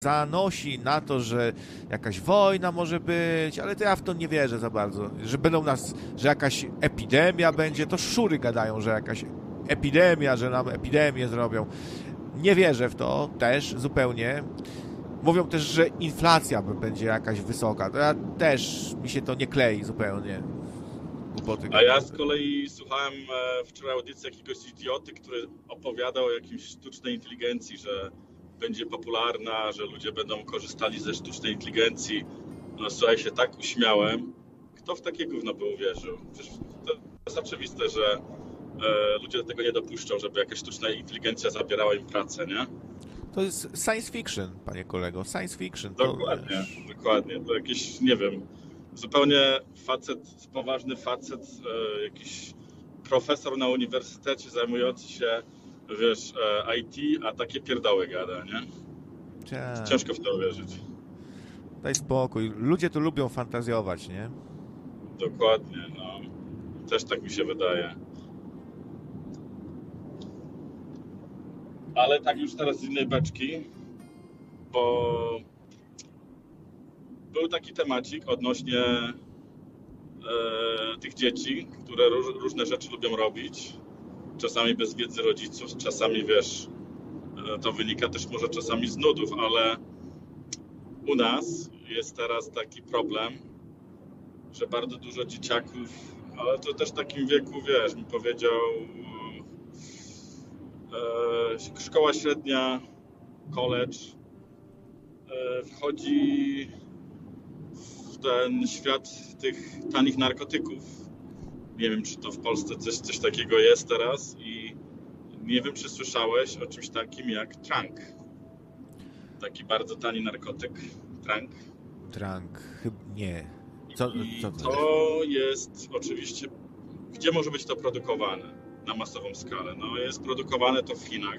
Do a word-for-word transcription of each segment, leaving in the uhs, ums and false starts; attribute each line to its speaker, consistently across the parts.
Speaker 1: zanosi na to, że jakaś wojna może być, ale to ja w to nie wierzę za bardzo. Że będą nas, że jakaś epidemia będzie, to szury gadają, że jakaś epidemia, że nam epidemię zrobią. Nie wierzę w to też zupełnie. Mówią też, że inflacja będzie jakaś wysoka. To ja też, mi się to nie klei zupełnie. Głupoty.
Speaker 2: A ja z kolei słuchałem wczoraj audycji jakiegoś idioty, który opowiadał o jakiejś sztucznej inteligencji, że będzie popularna, że ludzie będą korzystali ze sztucznej inteligencji. No słuchaj, się tak uśmiałem. Kto w takie gówno by uwierzył? Przecież to jest oczywiste, że e, ludzie do tego nie dopuszczą, żeby jakaś sztuczna inteligencja zabierała im pracę, nie?
Speaker 1: To jest science fiction, panie kolego, science fiction.
Speaker 2: Dokładnie,
Speaker 1: to...
Speaker 2: dokładnie. To jakiś, nie wiem, zupełnie facet, poważny facet, e, jakiś profesor na uniwersytecie zajmujący się, wiesz, e, I T, a takie pierdoły gada, nie?
Speaker 1: Cia...
Speaker 2: Ciężko w to uwierzyć.
Speaker 1: Daj spokój. Ludzie tu lubią fantazjować, nie?
Speaker 2: Dokładnie, no. Też tak mi się wydaje. Ale tak już teraz z innej beczki, bo był taki temacik odnośnie e, tych dzieci, które róż, różne rzeczy lubią robić. Czasami bez wiedzy rodziców, czasami, wiesz, e, to wynika też może czasami z nudów, ale u nas jest teraz taki problem, że bardzo dużo dzieciaków, ale to też w takim wieku, wiesz, mi powiedział e, szkoła średnia, college, e, wchodzi w ten świat tych tanich narkotyków. Nie wiem, czy to w Polsce coś, coś takiego jest teraz i nie wiem, czy słyszałeś o czymś takim jak trank. Taki bardzo tani narkotyk. Trank.
Speaker 1: Trank, chyba nie. Co, co to,
Speaker 2: to jest? jest oczywiście, gdzie może być to produkowane na masową skalę? No jest produkowane to w Chinach.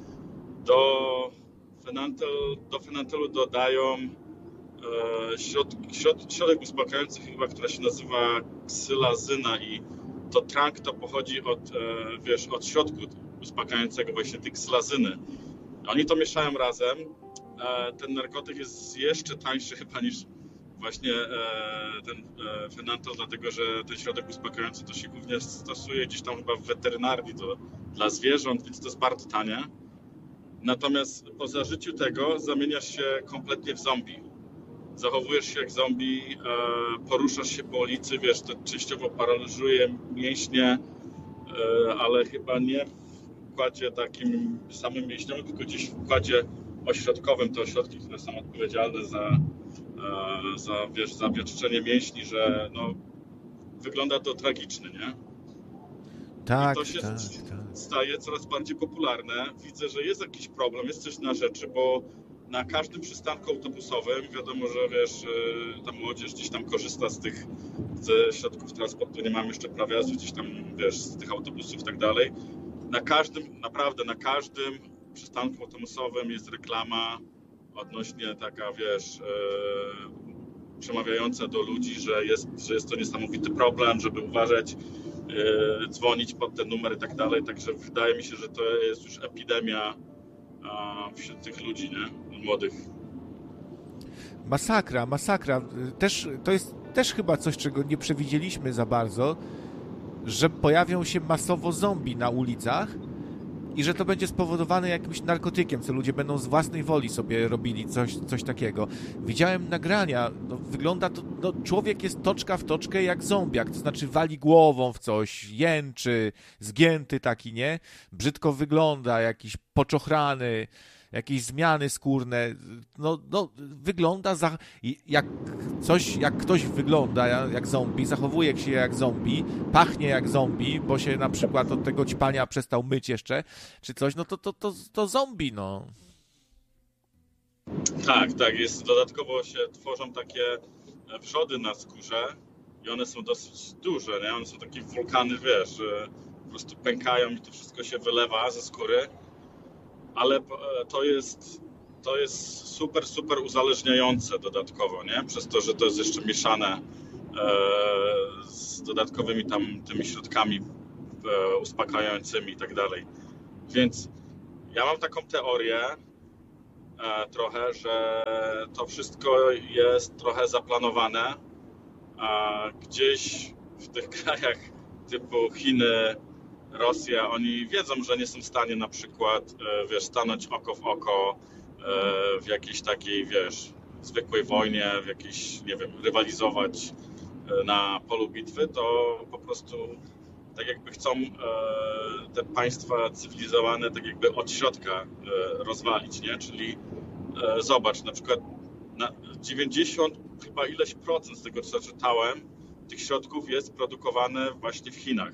Speaker 2: Do fenantel, do fenantelu dodają e, środ, środ, środek uspokajający chyba, która się nazywa ksylazyna i to trank to pochodzi od, e, wiesz, od środku uspokajającego właśnie tej ksylazyny. Oni to mieszają razem. E, ten narkotyk jest jeszcze tańszy chyba niż właśnie e, ten e, fenantel, dlatego że ten środek uspokajający to się głównie stosuje gdzieś tam chyba w weterynarni to dla zwierząt, więc to jest bardzo tanie. Natomiast po zażyciu tego zamieniasz się kompletnie w zombie. Zachowujesz się jak zombie, e, poruszasz się po ulicy, wiesz, to częściowo paraliżuje mięśnie, e, ale chyba nie w układzie takim samym mięśniowym, tylko gdzieś w układzie ośrodkowym. Te ośrodki, które są odpowiedzialne za, e, za, wiesz, za wiotczenie mięśni, że no, wygląda to tragicznie, nie?
Speaker 1: Tak,
Speaker 2: I to się
Speaker 1: tak, tak.
Speaker 2: staje coraz bardziej popularne. Widzę, że jest jakiś problem, jest coś na rzeczy, bo na każdym przystanku autobusowym, wiadomo, że wiesz, ta młodzież gdzieś tam korzysta z tych ze środków transportu, nie mam jeszcze prawa jazdy, gdzieś tam, wiesz, z tych autobusów i tak dalej. Na każdym, naprawdę na każdym przystanku autobusowym jest reklama odnośnie taka, wiesz, yy, przemawiająca do ludzi, że jest, że jest to niesamowity problem, żeby uważać, yy, dzwonić pod ten numer i tak dalej. Także wydaje mi się, że to jest już epidemia yy, wśród tych ludzi, nie? Młodych.
Speaker 1: Masakra, masakra. Też, to jest też chyba coś, czego nie przewidzieliśmy za bardzo, że pojawią się masowo zombie na ulicach i że to będzie spowodowane jakimś narkotykiem, co ludzie będą z własnej woli sobie robili, coś, coś takiego. Widziałem nagrania, no, wygląda to, no, człowiek jest toczka w toczkę jak zombiak, to znaczy wali głową w coś, jęczy, zgięty taki, nie? Brzydko wygląda, jakiś poczochrany, jakieś zmiany skórne, no, no wygląda za, jak coś, jak ktoś wygląda jak zombie, zachowuje się jak zombie, pachnie jak zombie, bo się na przykład od tego ćpania przestał myć jeszcze, czy coś, no to, to, to, to zombie, no.
Speaker 2: Tak, tak, jest, dodatkowo się tworzą takie wrzody na skórze i one są dosyć duże, nie? One są takie wulkany, wiesz, że po prostu pękają i to wszystko się wylewa ze skóry. Ale to jest, to jest super, super uzależniające dodatkowo, nie? Przez to, że to jest jeszcze mieszane e, z dodatkowymi tam tymi środkami e, uspokajającymi i tak dalej. Więc ja mam taką teorię, e, e, trochę, że to wszystko jest trochę zaplanowane. A gdzieś w tych krajach typu Chiny, Rosja, oni wiedzą, że nie są w stanie na przykład, e, wiesz, stanąć oko w oko e, w jakiejś takiej, wiesz, zwykłej wojnie, w jakiejś, nie wiem, rywalizować e, na polu bitwy, to po prostu tak jakby chcą e, te państwa cywilizowane tak jakby od środka e, rozwalić, nie? Czyli e, zobacz, na przykład na dziewięćdziesiąt chyba ileś procent z tego, co czytałem, tych środków jest produkowane właśnie w Chinach.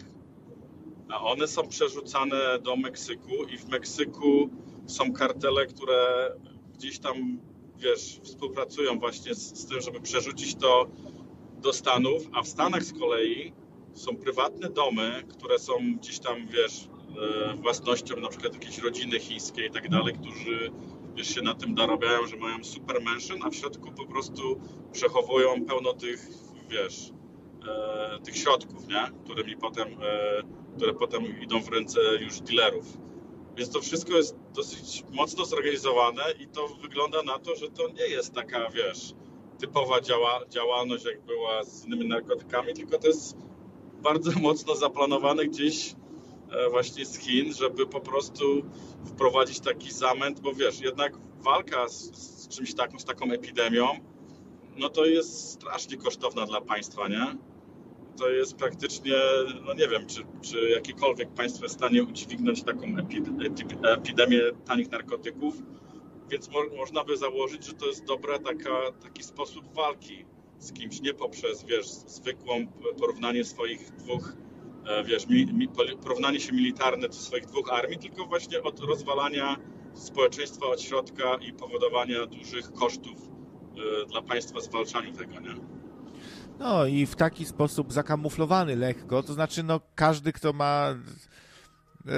Speaker 2: A one są przerzucane do Meksyku i w Meksyku są kartele, które gdzieś tam, wiesz, współpracują właśnie z, z tym, żeby przerzucić to do Stanów, a w Stanach z kolei są prywatne domy, które są gdzieś tam, wiesz, własnością na przykład jakiejś rodziny chińskiej i tak dalej, którzy, wiesz, się na tym dorabiają, że mają super mansion, a w środku po prostu przechowują pełno tych, wiesz, e, tych środków, nie? Którymi potem, e, które potem idą w ręce już dealerów. Więc to wszystko jest dosyć mocno zorganizowane i to wygląda na to, że to nie jest taka, wiesz, typowa działa, działalność, jak była z innymi narkotykami, tylko to jest bardzo mocno zaplanowane gdzieś właśnie z Chin, żeby po prostu wprowadzić taki zamęt, bo wiesz, jednak walka z, z czymś taką, z taką epidemią, no to jest strasznie kosztowna dla państwa, nie? To jest praktycznie, no nie wiem, czy, czy jakiekolwiek państwo jest w stanie udźwignąć taką epidemię tanich narkotyków, więc mo, można by założyć, że to jest dobra taka, taki sposób walki z kimś, nie poprzez, wiesz, zwykłą porównanie swoich dwóch, wiesz, mi, mi, porównanie się militarne do swoich dwóch armii, tylko właśnie od rozwalania społeczeństwa od środka i powodowania dużych kosztów y, dla państwa zwalczania tego, nie?
Speaker 1: No i w taki sposób zakamuflowany lekko, to znaczy no każdy, kto ma, e,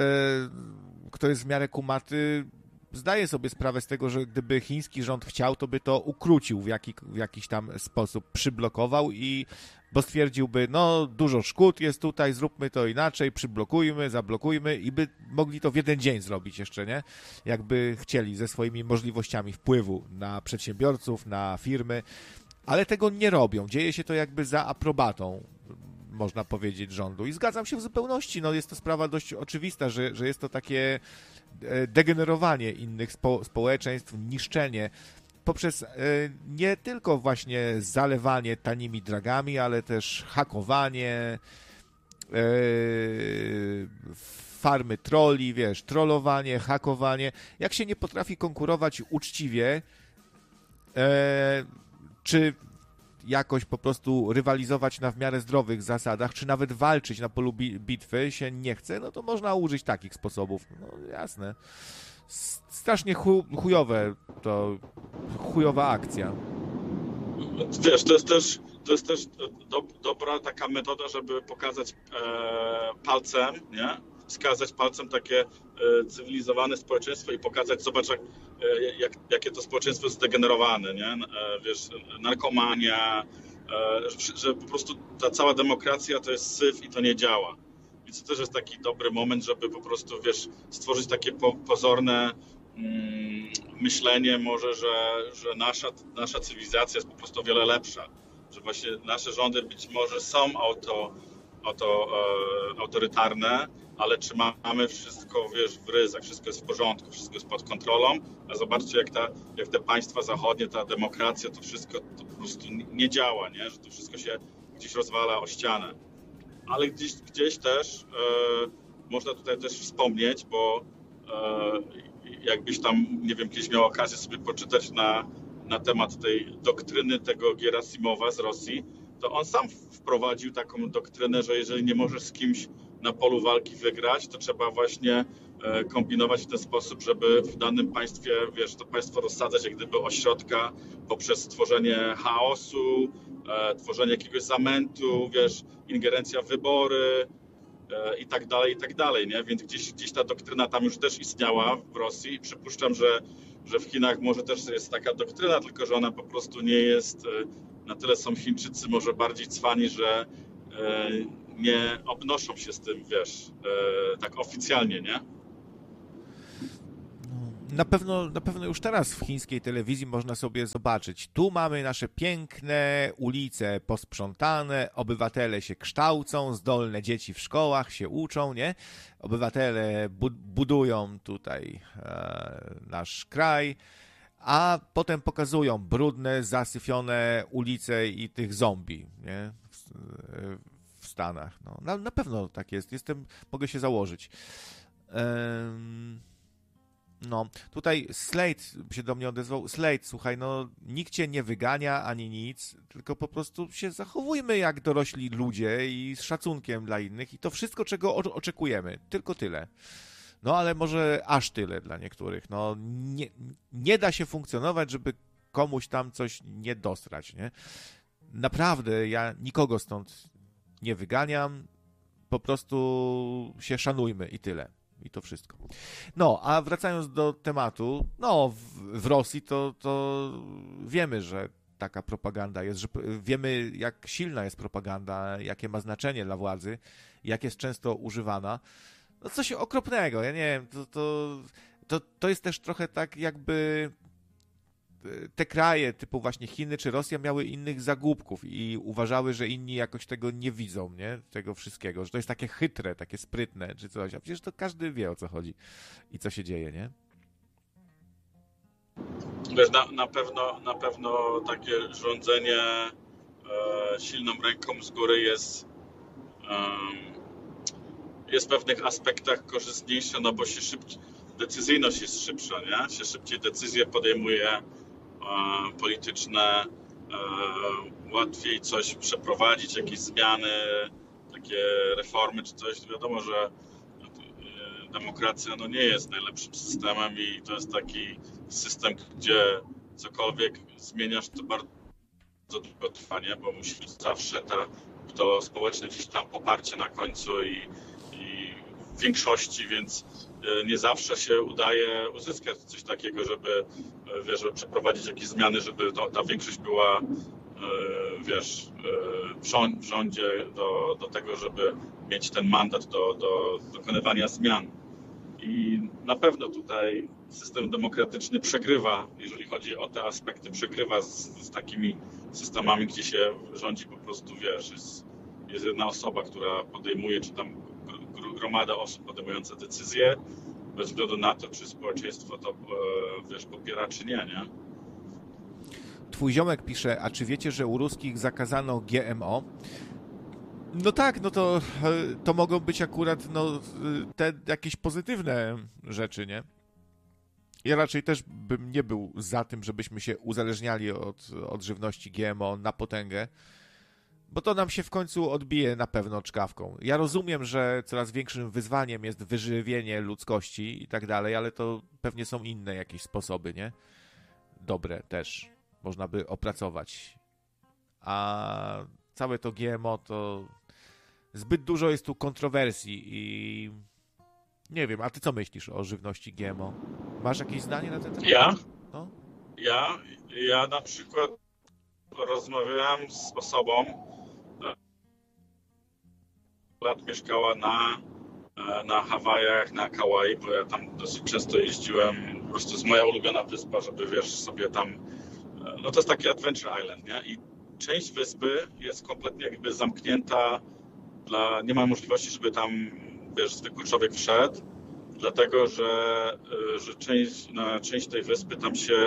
Speaker 1: kto jest w miarę kumaty, zdaje sobie sprawę z tego, że gdyby chiński rząd chciał, to by to ukrócił w, jaki, w jakiś tam sposób, przyblokował i bo stwierdziłby, no dużo szkód jest tutaj, zróbmy to inaczej, przyblokujmy, zablokujmy i by mogli to w jeden dzień zrobić jeszcze, nie? Jakby chcieli ze swoimi możliwościami wpływu na przedsiębiorców, na firmy, ale tego nie robią. Dzieje się to jakby za aprobatą, można powiedzieć, rządu. I zgadzam się w zupełności. No jest to sprawa dość oczywista, że, że jest to takie degenerowanie innych spo, społeczeństw, niszczenie poprzez e, nie tylko właśnie zalewanie tanimi dragami, ale też hakowanie, e, farmy trolli, wiesz, trollowanie, hakowanie. Jak się nie potrafi konkurować uczciwie, e, czy jakoś po prostu rywalizować na w miarę zdrowych zasadach, czy nawet walczyć na polu bitwy się nie chce, no to można użyć takich sposobów. No jasne. Strasznie chujowe to, chujowa akcja.
Speaker 2: Wiesz, to jest też, to jest też do, dobra taka metoda, żeby pokazać e, palcem, nie? Wskazać palcem takie e, cywilizowane społeczeństwo i pokazać, zobacz, jak, e, jak, jakie to społeczeństwo jest zdegenerowane, nie? E, wiesz, narkomania, e, że, że po prostu ta cała demokracja to jest syf i to nie działa. Więc to też jest taki dobry moment, żeby po prostu, wiesz, stworzyć takie po, pozorne mm, myślenie może, że, że nasza, nasza cywilizacja jest po prostu o wiele lepsza. Że właśnie nasze rządy być może są auto, auto, e, autorytarne, ale czy mamy wszystko, wiesz, w ryzach, wszystko jest w porządku, wszystko jest pod kontrolą, a zobaczcie, jak, ta, jak te państwa zachodnie, ta demokracja, to wszystko to po prostu nie działa, nie? Że to wszystko się gdzieś rozwala o ścianę. Ale gdzieś, gdzieś też e, można tutaj też wspomnieć, bo e, jakbyś tam, nie wiem, kiedyś miał okazję sobie poczytać na, na temat tej doktryny tego Gerasimowa z Rosji, to on sam wprowadził taką doktrynę, że jeżeli nie możesz z kimś na polu walki wygrać, to trzeba właśnie e, kombinować w ten sposób, żeby w danym państwie, wiesz, to państwo rozsadzać jak gdyby ośrodka poprzez stworzenie chaosu, e, tworzenie jakiegoś zamętu, wiesz, ingerencja w wybory e, i tak dalej, i tak dalej, nie? Więc gdzieś, gdzieś ta doktryna tam już też istniała w Rosji. Przypuszczam, że, że w Chinach może też jest taka doktryna, tylko że ona po prostu nie jest, e, na tyle są Chińczycy może bardziej cwani, że e, nie obnoszą się z tym, wiesz, e, tak oficjalnie, nie?
Speaker 1: Na pewno, na pewno już teraz w chińskiej telewizji można sobie zobaczyć. Tu mamy nasze piękne ulice posprzątane, obywatele się kształcą, zdolne dzieci w szkołach się uczą, nie? Obywatele bu- budują tutaj e, nasz kraj, a potem pokazują brudne, zasyfione ulice i tych zombie, nie? W, w Stanach. No, na, na pewno tak jest. Jestem, mogę się założyć. Ehm... No, tutaj Slate się do mnie odezwał. Slate, słuchaj, no nikt cię nie wygania ani nic, tylko po prostu się zachowujmy jak dorośli ludzie i z szacunkiem dla innych i to wszystko, czego o- oczekujemy. Tylko tyle. No, ale może aż tyle dla niektórych. No, nie, nie da się funkcjonować, żeby komuś tam coś nie dostrać, nie? Naprawdę, ja nikogo stąd nie wyganiam, po prostu się szanujmy i tyle. I to wszystko. No, a wracając do tematu, no, w, w Rosji to, to wiemy, że taka propaganda jest, że wiemy, jak silna jest propaganda, jakie ma znaczenie dla władzy, jak jest często używana. No, coś okropnego, ja nie wiem, to, to, to, to jest też trochę tak, jakby te kraje typu właśnie Chiny czy Rosja miały innych zagłupków i uważały, że inni jakoś tego nie widzą, nie? Tego wszystkiego, że to jest takie chytre, takie sprytne czy coś, a przecież to każdy wie, o co chodzi i co się dzieje, nie?
Speaker 2: Wiesz, na, na pewno na pewno takie rządzenie e, silną ręką z góry jest um, jest w pewnych aspektach korzystniejsze, no bo się szybciej, decyzyjność jest szybsza, nie? Się szybciej decyzje podejmuje polityczne, łatwiej coś przeprowadzić, jakieś zmiany, takie reformy czy coś. Wiadomo, że demokracja no nie jest najlepszym systemem i to jest taki system, gdzie cokolwiek zmieniasz, to bardzo długo trwa, nie? Bo musi być zawsze ta, to społeczne gdzieś tam poparcie na końcu i, i w większości, więc nie zawsze się udaje uzyskać coś takiego, żeby, wiesz, żeby przeprowadzić jakieś zmiany, żeby to, ta większość była, wiesz, w rządzie do, do tego, żeby mieć ten mandat do, do dokonywania zmian. I na pewno tutaj system demokratyczny przegrywa, jeżeli chodzi o te aspekty, przegrywa z, z takimi systemami, gdzie się rządzi po prostu, wiesz, jest, jest jedna osoba, która podejmuje, czy tam gromada osób podejmująca decyzje, bez względu na to, czy społeczeństwo to, wiesz, popiera, czy nie, nie?
Speaker 1: Twój ziomek pisze, a czy wiecie, że u ruskich zakazano G M O? No tak, no to, to mogą być akurat no, te jakieś pozytywne rzeczy, nie? Ja raczej też bym nie był za tym, żebyśmy się uzależniali od, od żywności G M O na potęgę, bo to nam się w końcu odbije na pewno czkawką. Ja rozumiem, że coraz większym wyzwaniem jest wyżywienie ludzkości i tak dalej, ale to pewnie są inne jakieś sposoby, nie? Dobre też. Można by opracować. A całe to G M O to zbyt dużo jest tu kontrowersji i nie wiem, a ty co myślisz o żywności G M O? Masz jakieś zdanie na ten temat?
Speaker 2: Ja?
Speaker 1: No?
Speaker 2: Ja? Ja na przykład rozmawiałem z osobą, lat mieszkała na, na Hawajach, na Kauai, bo ja tam dosyć często jeździłem. Po prostu jest moja ulubiona wyspa, żeby, wiesz, sobie tam... No to jest taki Adventure Island, nie? I część wyspy jest kompletnie jakby zamknięta, dla, nie ma możliwości, żeby tam, wiesz, zwykły człowiek wszedł, dlatego, że, że część, na część tej wyspy tam się...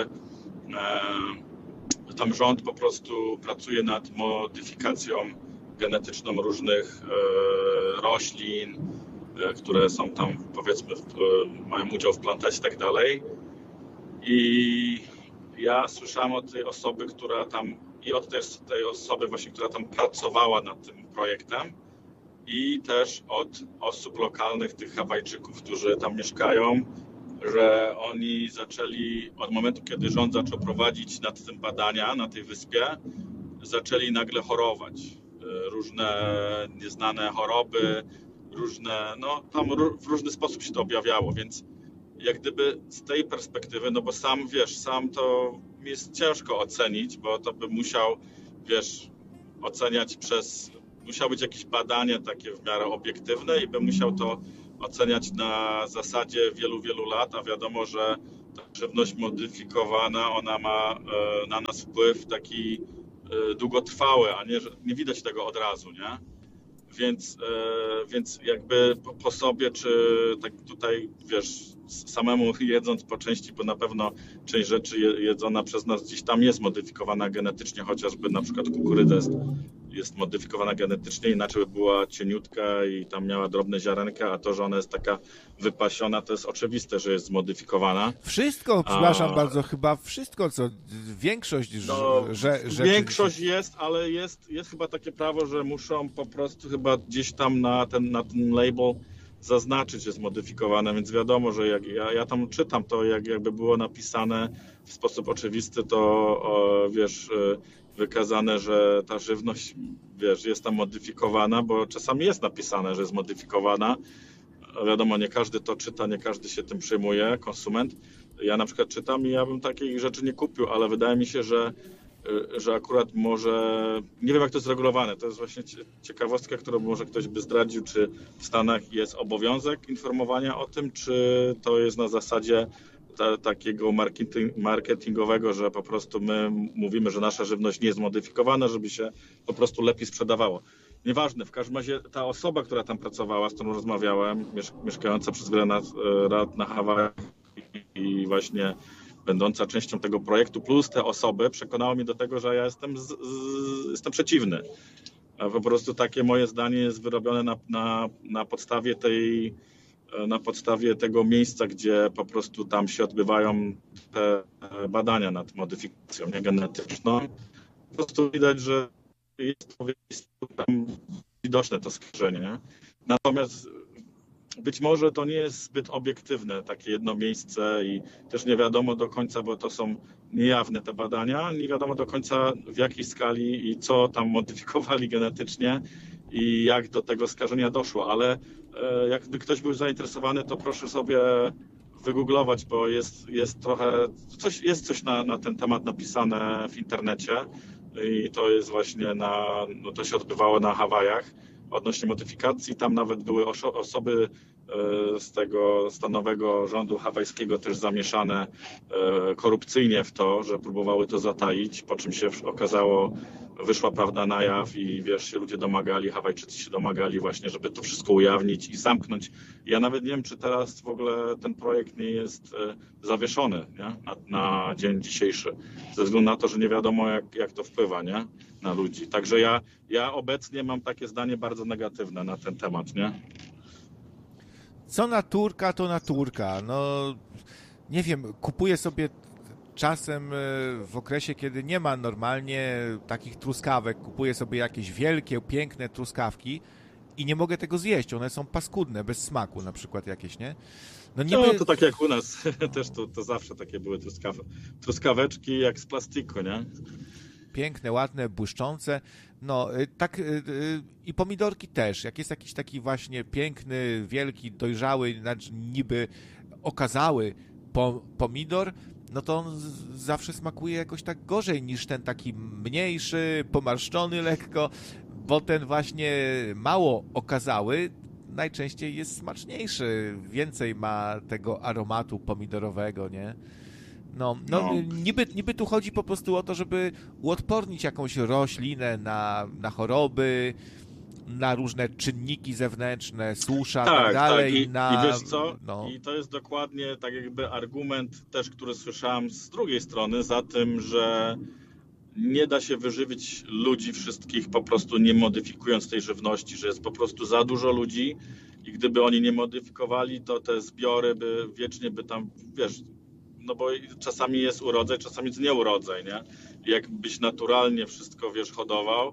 Speaker 2: Tam rząd po prostu pracuje nad modyfikacją genetyczną różnych e, roślin, e, które są tam, powiedzmy, w, e, mają udział w plantacji i tak dalej. I ja słyszałem od tej osoby, która tam, i od tej, tej osoby właśnie, która tam pracowała nad tym projektem, i też od osób lokalnych, tych Hawajczyków, którzy tam mieszkają, że oni zaczęli, od momentu, kiedy rząd zaczął prowadzić nad tym badania na tej wyspie, zaczęli nagle chorować. Różne nieznane choroby, różne, no tam w różny sposób się to objawiało, więc jak gdyby z tej perspektywy, no bo sam, wiesz, sam to mi jest ciężko ocenić, bo to by musiał, wiesz, oceniać przez, musiały być jakieś badania takie w miarę obiektywne i by musiał to oceniać na zasadzie wielu, wielu lat, a wiadomo, że ta żywność modyfikowana, ona ma na nas wpływ taki długotrwały, a nie, że nie widać tego od razu, nie? Więc, więc jakby po, po sobie, czy tak tutaj, wiesz, samemu jedząc po części, bo na pewno część rzeczy jedzona przez nas gdzieś tam jest modyfikowana genetycznie, chociażby na przykład kukurydza jest, jest modyfikowana genetycznie, inaczej by była cieniutka i tam miała drobne ziarenka, a to, że ona jest taka wypasiona, to jest oczywiste, że jest zmodyfikowana.
Speaker 1: Wszystko, przepraszam
Speaker 2: a...
Speaker 1: bardzo, chyba wszystko, co większość,
Speaker 2: no,
Speaker 1: że, że
Speaker 2: większość jest, ale jest, jest chyba takie prawo, że muszą po prostu chyba gdzieś tam na ten, na ten label zaznaczyć, że jest modyfikowane, więc wiadomo, że jak ja, ja tam czytam to, jak, jakby było napisane w sposób oczywisty, to o, wiesz, wykazane, że ta żywność, wiesz, jest tam modyfikowana, bo czasami jest napisane, że jest modyfikowana. Wiadomo, nie każdy to czyta, nie każdy się tym przejmuje, konsument. Ja na przykład czytam i ja bym takich rzeczy nie kupił, ale wydaje mi się, że że akurat może, nie wiem jak to jest regulowane, to jest właśnie ciekawostka, którą może ktoś by zdradził, czy w Stanach jest obowiązek informowania o tym, czy to jest na zasadzie ta, takiego marketing, marketingowego, że po prostu my mówimy, że nasza żywność nie jest modyfikowana, żeby się po prostu lepiej sprzedawało. Nieważne, w każdym razie ta osoba, która tam pracowała, z którą rozmawiałem, mieszkająca przez wiele lat na Hawajach i właśnie będąca częścią tego projektu, plus te osoby przekonały mnie do tego, że ja jestem, z, z, jestem przeciwny. A po prostu takie moje zdanie jest wyrobione na, na, na podstawie tej, na podstawie tego miejsca, gdzie po prostu tam się odbywają te badania nad modyfikacją genetyczną. Po prostu widać, że jest tam widoczne to skażenie. Nie? Natomiast być może to nie jest zbyt obiektywne, takie jedno miejsce i też nie wiadomo do końca, bo to są niejawne te badania, nie wiadomo do końca w jakiej skali i co tam modyfikowali genetycznie i jak do tego skażenia doszło, ale jakby ktoś był zainteresowany, to proszę sobie wygooglować, bo jest, jest trochę, coś, jest coś na, na ten temat napisane w internecie i to jest właśnie na, no to się odbywało na Hawajach. Odnośnie modyfikacji, tam nawet były oso- osoby z tego stanowego rządu hawajskiego też zamieszane korupcyjnie w to, że próbowały to zataić, po czym się okazało, wyszła prawda na jaw i wiesz, się ludzie domagali, Hawajczycy się domagali właśnie, żeby to wszystko ujawnić i zamknąć. Ja nawet nie wiem, czy teraz w ogóle ten projekt nie jest zawieszony, nie? Na, na dzień dzisiejszy, ze względu na to, że nie wiadomo jak, jak to wpływa, nie? Na ludzi. Także ja, ja obecnie mam takie zdanie bardzo negatywne na ten temat, nie?
Speaker 1: Co naturka, to naturka. No, nie wiem, kupuję sobie czasem w okresie, kiedy nie ma normalnie takich truskawek, kupuję sobie jakieś wielkie, piękne truskawki i nie mogę tego zjeść. One są paskudne, bez smaku na przykład jakieś, nie?
Speaker 2: No, niby... no to tak jak u nas. Też to, to zawsze takie były truskawe, truskaweczki jak z plastiku, nie?
Speaker 1: Piękne, ładne, błyszczące. No, tak i pomidorki też. Jak jest jakiś taki właśnie piękny, wielki, dojrzały, niby okazały pomidor, no to on zawsze smakuje jakoś tak gorzej niż ten taki mniejszy, pomarszczony lekko, bo ten właśnie mało okazały najczęściej jest smaczniejszy. Więcej ma tego aromatu pomidorowego, nie? No, no, no. Niby, niby tu chodzi po prostu o to, żeby uodpornić jakąś roślinę na, na choroby, na różne czynniki zewnętrzne, susza, tak, tak dalej.
Speaker 2: Tak. I,
Speaker 1: na,
Speaker 2: i wiesz co?
Speaker 1: No.
Speaker 2: I to jest dokładnie tak jakby argument też, który słyszałem z drugiej strony za tym, że nie da się wyżywić ludzi wszystkich po prostu nie modyfikując tej żywności, że jest po prostu za dużo ludzi i gdyby oni nie modyfikowali, to te zbiory by wiecznie by tam, wiesz, no bo czasami jest urodzaj, czasami jest nieurodzaj, nie? I jakbyś naturalnie wszystko, wiesz, hodował,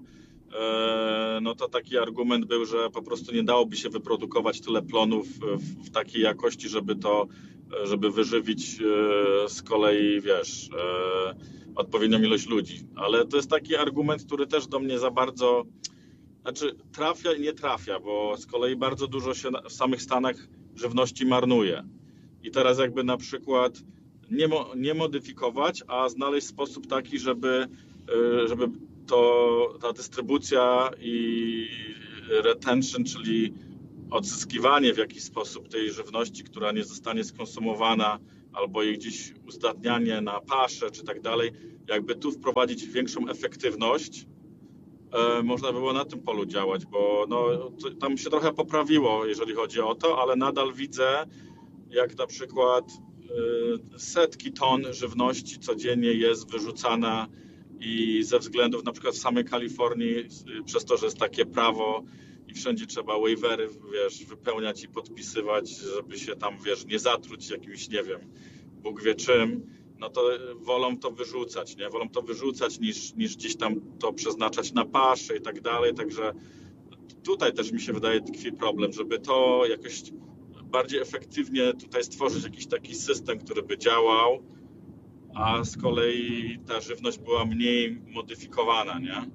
Speaker 2: no to taki argument był, że po prostu nie dałoby się wyprodukować tyle plonów w, w takiej jakości, żeby to, żeby wyżywić z kolei, wiesz, odpowiednią ilość ludzi. Ale to jest taki argument, który też do mnie za bardzo, znaczy trafia i nie trafia, bo z kolei bardzo dużo się w samych Stanach żywności marnuje. I teraz jakby na przykład nie, nie modyfikować, a znaleźć sposób taki, żeby, żeby to ta dystrybucja i retention, czyli odzyskiwanie w jakiś sposób tej żywności, która nie zostanie skonsumowana, albo ich gdzieś uzdatnianie na paszę czy tak dalej, jakby tu wprowadzić większą efektywność, e, można było na tym polu działać, bo no, to, tam się trochę poprawiło, jeżeli chodzi o to, ale nadal widzę, jak na przykład e, setki ton żywności codziennie jest wyrzucana i ze względów na przykład w samej Kalifornii, przez to, że jest takie prawo i wszędzie trzeba waivery, wiesz, wypełniać i podpisywać, żeby się tam, wiesz, nie zatruć jakimś, nie wiem, Bóg wie czym, no to wolą to wyrzucać, nie? Wolą to wyrzucać niż, niż gdzieś tam to przeznaczać na paszę i tak dalej, także tutaj też mi się wydaje tkwi problem, żeby to jakoś bardziej efektywnie tutaj stworzyć jakiś taki system, który by działał, a z kolei ta żywność była mniej modyfikowana, nie?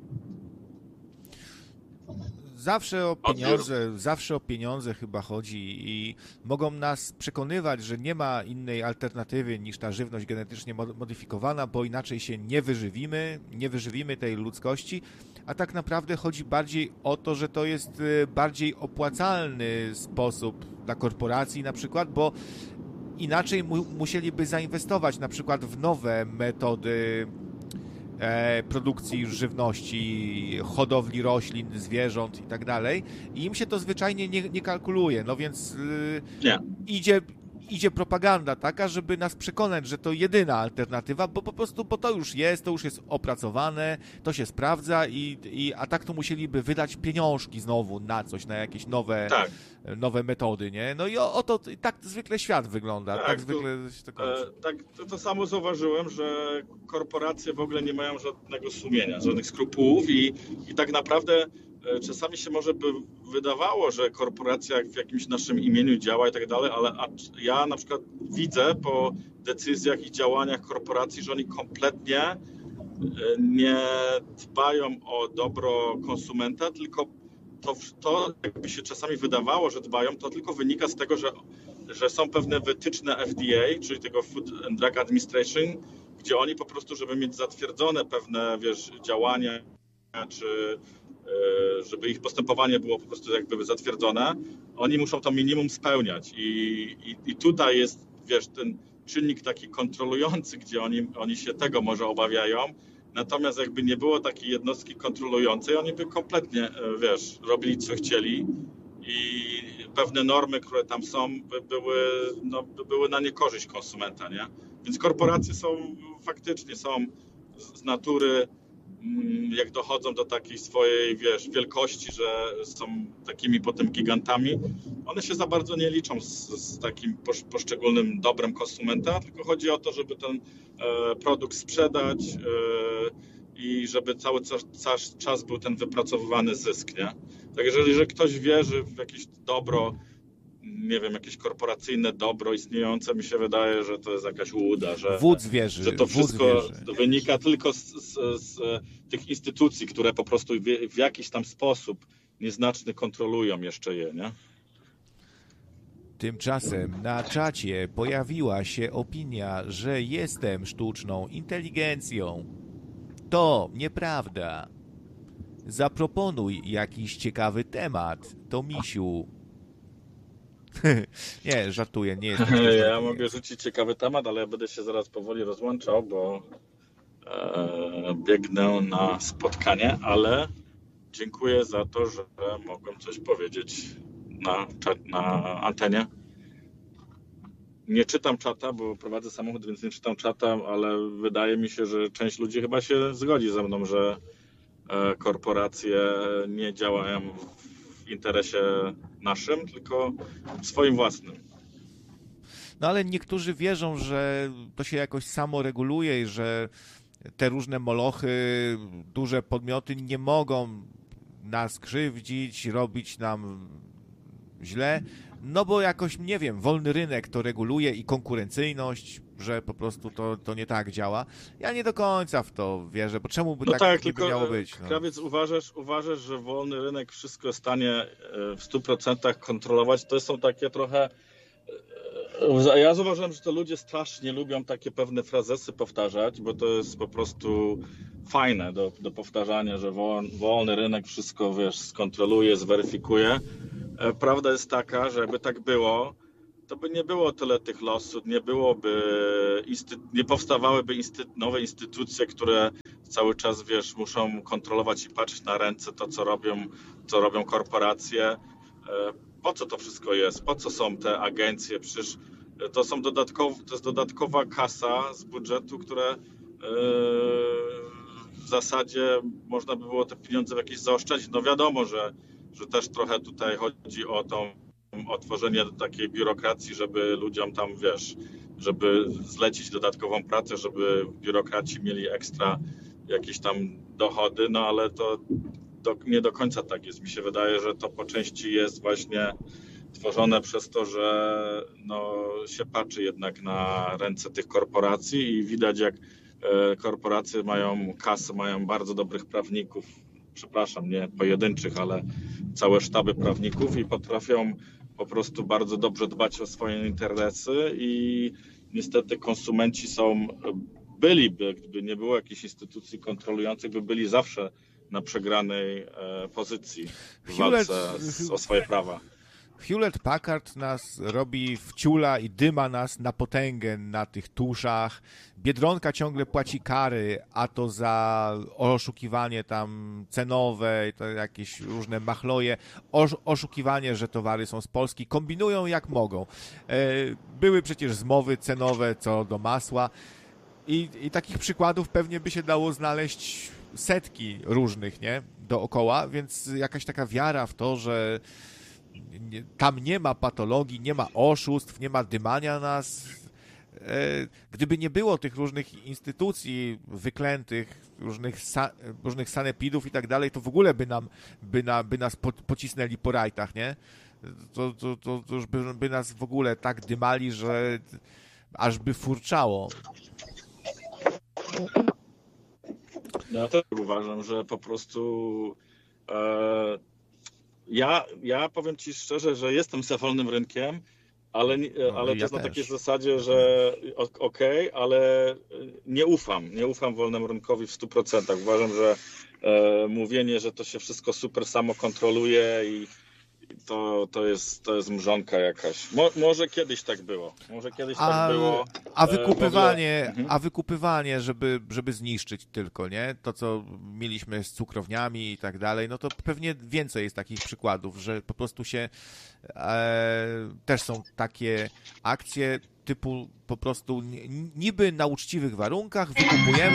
Speaker 1: Zawsze o pieniądze, zawsze o pieniądze chyba chodzi i mogą nas przekonywać, że nie ma innej alternatywy niż ta żywność genetycznie modyfikowana, bo inaczej się nie wyżywimy, nie wyżywimy tej ludzkości, a tak naprawdę chodzi bardziej o to, że to jest bardziej opłacalny sposób dla korporacji na przykład, bo inaczej mu, musieliby zainwestować na przykład w nowe metody e, produkcji żywności, hodowli roślin, zwierząt i tak dalej. I im się to zwyczajnie nie, nie kalkuluje. No więc e,
Speaker 2: nie.
Speaker 1: idzie, idzie propaganda taka, żeby nas przekonać, że to jedyna alternatywa, bo po prostu bo to już jest, to już jest opracowane, to się sprawdza i, i a tak to musieliby wydać pieniążki znowu na coś, na jakieś nowe,
Speaker 2: tak.
Speaker 1: nowe metody, nie? No i o, o to tak zwykle świat wygląda, tak, tak zwykle
Speaker 2: to,
Speaker 1: się to kończy.
Speaker 2: E, tak, to, to samo zauważyłem, że korporacje w ogóle nie mają żadnego sumienia, żadnych skrupułów i, i tak naprawdę e, czasami się może by wydawało, że korporacja w jakimś naszym imieniu działa i tak dalej, ale a, ja na przykład widzę po decyzjach i działaniach korporacji, że oni kompletnie e, nie dbają o dobro konsumenta, tylko To, to jakby się czasami wydawało, że dbają, to tylko wynika z tego, że, że są pewne wytyczne F D A, czyli tego Food and Drug Administration, gdzie oni po prostu, żeby mieć zatwierdzone pewne, wiesz, działania, czy y, żeby ich postępowanie było po prostu jakby zatwierdzone, oni muszą to minimum spełniać. I, i, i tutaj jest, wiesz, ten czynnik taki kontrolujący, gdzie oni, oni się tego może obawiają. Natomiast jakby nie było takiej jednostki kontrolującej, oni by kompletnie, wiesz, robili co chcieli i pewne normy, które tam są, by były, no, by były na niekorzyść konsumenta, nie? Więc korporacje są faktycznie, są z natury, jak dochodzą do takiej swojej, wiesz, wielkości, że są takimi potem gigantami, one się za bardzo nie liczą z, z takim poszczególnym dobrem konsumenta, tylko chodzi o to, żeby ten e, produkt sprzedać e, i żeby cały czas, cały czas był ten wypracowywany zysk, nie? Także jeżeli ktoś wierzy w jakieś dobro, nie wiem, jakieś korporacyjne dobro istniejące, mi się wydaje, że to jest jakaś ułuda, że,
Speaker 1: Wódz wierzy,
Speaker 2: że to wszystko
Speaker 1: wierzy.
Speaker 2: wynika tylko z, z, z tych instytucji, które po prostu w, w jakiś tam sposób nieznaczny kontrolują jeszcze je, nie?
Speaker 1: Tymczasem na czacie pojawiła się opinia, że jestem sztuczną inteligencją. To nieprawda. Zaproponuj jakiś ciekawy temat, to misiu. Nie, żartuję, nie jest.
Speaker 2: Ja mogę rzucić ciekawy temat, ale ja będę się zaraz powoli rozłączał, bo e, biegnę na spotkanie, ale dziękuję za to, że mogłem coś powiedzieć na, na antenie. Nie czytam czata, bo prowadzę samochód, więc nie czytam czata, ale wydaje mi się, że część ludzi chyba się zgodzi ze mną, że e, korporacje nie działają w interesie naszym, tylko swoim własnym.
Speaker 1: No ale niektórzy wierzą, że to się jakoś samo reguluje i że te różne molochy, duże podmioty nie mogą nas krzywdzić, robić nam źle, no bo jakoś, nie wiem, wolny rynek to reguluje i konkurencyjność, że po prostu to, to nie tak działa. Ja nie do końca w to wierzę, bo czemu by
Speaker 2: no
Speaker 1: tak,
Speaker 2: tak,
Speaker 1: nie by miało być? No.
Speaker 2: Krawiec, uważasz, uważasz, że wolny rynek wszystko jest w stanie w stu procentach kontrolować? To są takie trochę... Ja zauważyłem, że to ludzie strasznie lubią takie pewne frazesy powtarzać, bo to jest po prostu fajne do, do powtarzania, że wolny rynek wszystko, wiesz, skontroluje, zweryfikuje. Prawda jest taka, że jakby tak było, to by nie było tyle tych losów, nie byłoby, insty, nie powstawałyby insty, nowe instytucje, które cały czas, wiesz, muszą kontrolować i patrzeć na ręce to, co robią, co robią korporacje. Po co to wszystko jest? Po co są te agencje? Przecież to są dodatkow, to jest dodatkowa kasa z budżetu, które w zasadzie można by było te pieniądze w jakieś zaoszczędzić. No wiadomo, że, że też trochę tutaj chodzi o tą o tworzenie takiej biurokracji, żeby ludziom tam, wiesz, żeby zlecić dodatkową pracę, żeby biurokraci mieli ekstra jakieś tam dochody, no ale to do, nie do końca tak jest. Mi się wydaje, że to po części jest właśnie tworzone przez to, że no, się patrzy jednak na ręce tych korporacji i widać, jak e, korporacje mają kasę, mają bardzo dobrych prawników, przepraszam, nie pojedynczych, ale całe sztaby prawników i potrafią po prostu bardzo dobrze dbać o swoje interesy i niestety konsumenci są, byliby, gdyby nie było jakichś instytucji kontrolujących, by byli zawsze na przegranej pozycji w walce o swoje prawa.
Speaker 1: Hewlett Packard nas robi wciula i dyma nas na potęgę na tych tuszach. Biedronka ciągle płaci kary, a to za oszukiwanie tam cenowe, to jakieś różne machloje, oszukiwanie, że towary są z Polski. Kombinują jak mogą. Były przecież zmowy cenowe co do masła i, i takich przykładów pewnie by się dało znaleźć setki różnych, nie? Dookoła, więc jakaś taka wiara w to, że Nie, tam nie ma patologii, nie ma oszustw, nie ma dymania nas. E, gdyby nie było tych różnych instytucji wyklętych, różnych, sa, różnych sanepidów i tak dalej, to w ogóle by, nam, by, na, by nas po, pocisnęli po rajtach, nie? To, to, to, to już by, by nas w ogóle tak dymali, że aż by furczało.
Speaker 2: Ja też uważam, że po prostu e... Ja, ja powiem Ci szczerze, że jestem za wolnym rynkiem, ale,
Speaker 1: no,
Speaker 2: ale
Speaker 1: ja
Speaker 2: to jest na
Speaker 1: też.
Speaker 2: takiej zasadzie, że okej, okay, ale nie ufam, nie ufam wolnemu rynkowi w stu procentach. Uważam, że e, mówienie, że to się wszystko super samo kontroluje i to, to, jest, to jest mrzonka jakaś. Mo, może kiedyś tak było. Może kiedyś
Speaker 1: a,
Speaker 2: tak było.
Speaker 1: A wykupywanie,
Speaker 2: ogóle...
Speaker 1: a wykupywanie żeby, żeby zniszczyć tylko, nie? To, co mieliśmy z cukrowniami i tak dalej, no to pewnie więcej jest takich przykładów, że po prostu się e, też są takie akcje typu po prostu niby na uczciwych warunkach wykupujemy.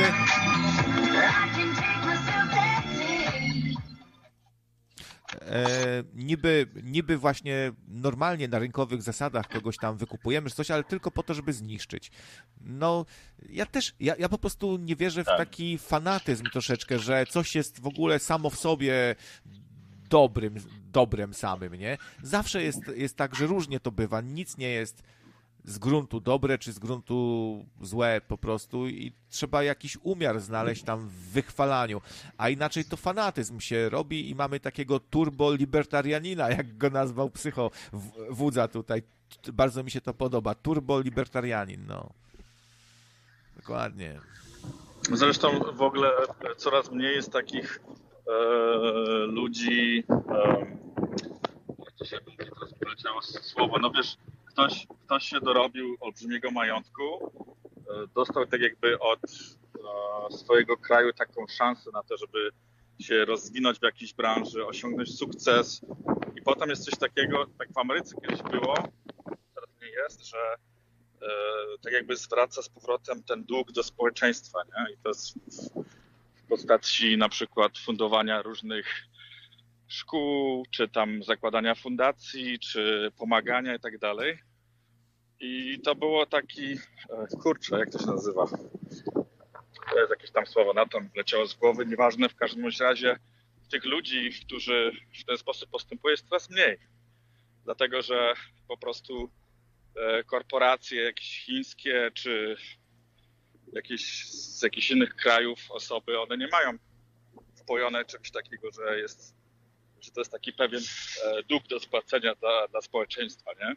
Speaker 1: E, niby, niby właśnie normalnie na rynkowych zasadach kogoś tam wykupujemy, czy coś, ale tylko po to, żeby zniszczyć. No, ja też, ja, ja po prostu nie wierzę w taki fanatyzm troszeczkę, że coś jest w ogóle samo w sobie dobrym, dobrem samym, nie? Zawsze jest, jest tak, że różnie to bywa, nic nie jest z gruntu dobre, czy z gruntu złe po prostu i trzeba jakiś umiar znaleźć tam w wychwalaniu, a inaczej to fanatyzm się robi i mamy takiego turbo-libertarianina, jak go nazwał Psycho Wódza tutaj. Bardzo mi się to podoba. Turbo-libertarianin, no. Dokładnie.
Speaker 2: Zresztą w ogóle coraz mniej jest takich e, ludzi, e, jak to się teraz poleciało słowo, no wiesz, Ktoś, ktoś się dorobił olbrzymiego majątku, dostał tak jakby od swojego kraju taką szansę na to, żeby się rozwinąć w jakiejś branży, osiągnąć sukces i potem jest coś takiego, tak w Ameryce kiedyś było, teraz nie jest, że tak jakby zwraca z powrotem ten dług do społeczeństwa, nie? I to jest w postaci na przykład fundowania różnych szkół, czy tam zakładania fundacji, czy pomagania i tak dalej. I to było taki, kurczę, jak to się nazywa? To jest jakieś tam słowo, na to mi leciało z głowy, nieważne, w każdym razie tych ludzi, którzy w ten sposób postępują, jest coraz mniej. Dlatego, że po prostu korporacje jakieś chińskie, czy jakieś z jakichś innych krajów osoby, one nie mają wpojone czymś takiego, że jest że to jest taki pewien dług do spłacenia dla, dla społeczeństwa, nie?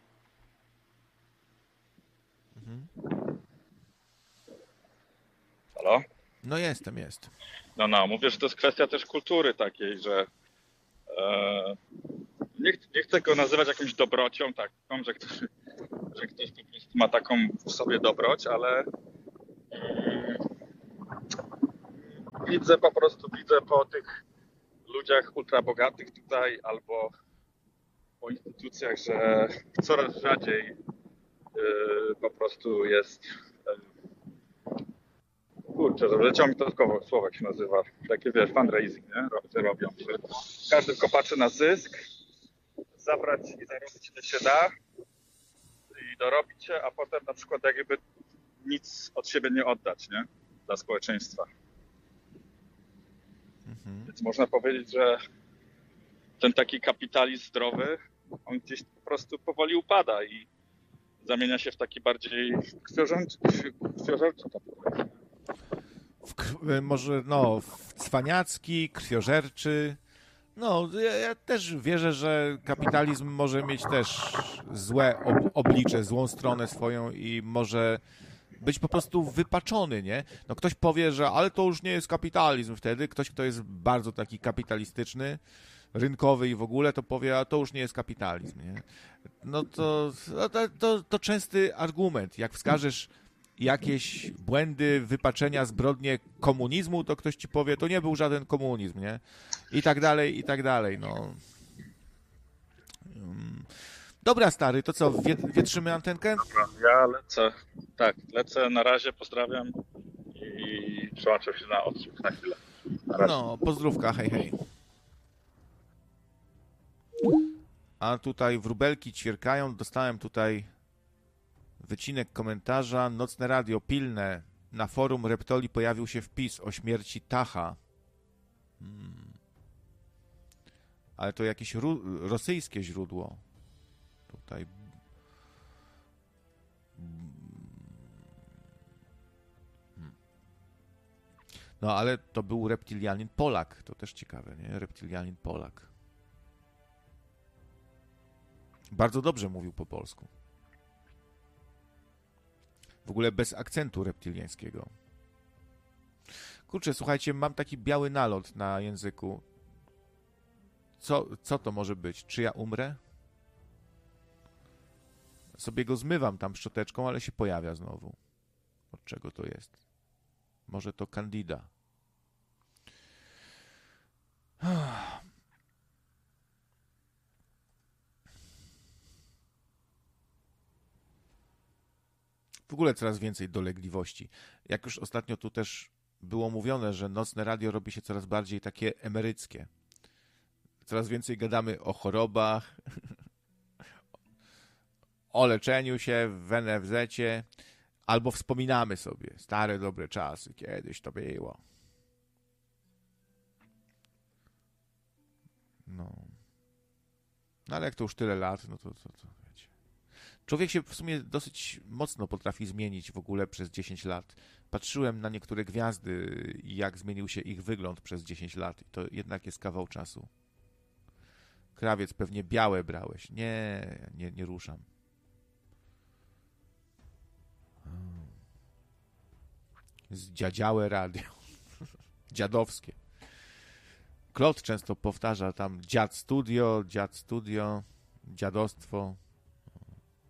Speaker 1: Mhm.
Speaker 2: Halo?
Speaker 1: No jestem, jest.
Speaker 2: No, no, mówię, że to jest kwestia też kultury takiej, że e, nie, nie chcę go nazywać jakąś dobrocią taką, że ktoś że ktoś po prostu ma taką w sobie dobroć, ale mm, widzę po prostu, widzę po tych ludziach ultrabogatych tutaj albo po instytucjach, że coraz rzadziej yy, po prostu jest yy, kurczę, że mi to słowo, słowo jak się nazywa, takie wiesz, fundraising, nie? Że robią, że każdy tylko patrzy na zysk, zabrać i zarobić ile się da i dorobić się, a potem na przykład jakby nic od siebie nie oddać, nie? Dla społeczeństwa. Mhm. Więc można powiedzieć, że ten taki kapitalizm zdrowy, on gdzieś po prostu powoli upada i zamienia się w taki bardziej krwiożerczy, krwiożerczy
Speaker 1: w krw- może no, w cwaniacki, krwiożerczy. No, ja, ja też wierzę, że kapitalizm może mieć też złe ob- oblicze, złą stronę swoją i może być po prostu wypaczony, nie? No ktoś powie, że ale to już nie jest kapitalizm wtedy. Ktoś, kto jest bardzo taki kapitalistyczny, rynkowy i w ogóle, to powie, a to już nie jest kapitalizm, nie? No to, no to, to, to częsty argument. Jak wskażesz jakieś błędy, wypaczenia, zbrodnie komunizmu, to ktoś ci powie, to nie był żaden komunizm, nie? I tak dalej, i tak dalej, no. Dobra, stary, to co, wietrzymy antenkę?
Speaker 2: Dobra, ja lecę, tak, lecę, na razie, pozdrawiam i przełączam się na odsłuch na chwilę. Na
Speaker 1: no, pozdrówka, hej, hej. A tutaj wróbelki ćwierkają, dostałem tutaj wycinek komentarza. Nocne radio pilne. Na forum Reptoli pojawił się wpis o śmierci Tacha. Hmm. Ale to jakieś ru- rosyjskie źródło. Tutaj. Hmm. No ale to był reptilianin Polak. To też ciekawe, nie? Reptilianin Polak. Bardzo dobrze mówił po polsku. W ogóle bez akcentu reptiliańskiego. Kurczę, słuchajcie, mam taki biały nalot na języku. Co, co to może być? Czy ja umrę? Sobie go zmywam tam szczoteczką, ale się pojawia znowu. Od czego to jest? Może to Candida. W ogóle coraz więcej dolegliwości. Jak już ostatnio tu też było mówione, że nocne radio robi się coraz bardziej takie emeryckie. Coraz więcej gadamy o chorobach, o leczeniu się w en ef zecie, albo wspominamy sobie stare, dobre czasy, kiedyś to było. No. No ale jak to już tyle lat, no to, to, to wiecie. Człowiek się w sumie dosyć mocno potrafi zmienić w ogóle przez dziesięć lat. Patrzyłem na niektóre gwiazdy i jak zmienił się ich wygląd przez dziesięć lat. I to jednak jest kawał czasu. Krawiec, pewnie białe brałeś. Nie, nie, nie ruszam. Zdziadziałe radio. Dziadowskie. Klot często powtarza tam dziad studio, dziad studio, dziadostwo.